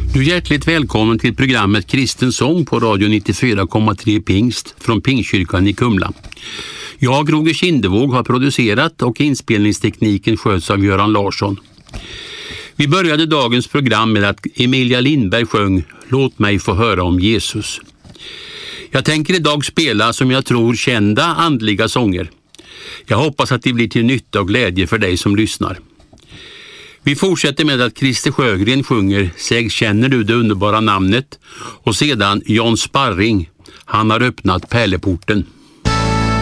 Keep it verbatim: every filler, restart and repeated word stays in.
Du är hjärtligt välkommen till programmet Kristen sång på Radio nittiofyra komma tre Pingst från Pingstkyrkan i Kumla. Jag, Roger Kindevåg, har producerat och inspelningstekniken sköts av Göran Larsson. Vi började dagens program med att Emilia Lindberg sjöng Låt mig få höra om Jesus. Jag tänker idag spela som jag tror kända andliga sånger. Jag hoppas att det blir till nytta och glädje för dig som lyssnar. Vi fortsätter med att Christer Sjögren sjunger Säg känner du det underbara namnet och sedan Jan Sparring, han har öppnat pärleporten.